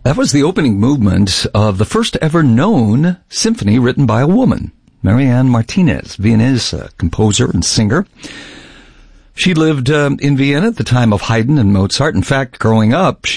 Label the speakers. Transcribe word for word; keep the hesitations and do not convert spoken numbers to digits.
Speaker 1: That was the opening movement of the first ever known symphony written by a woman, Marianne Martinez, Viennese uh, composer and singer. She lived um, in Vienna at the time of Haydn and Mozart. In fact, growing up, she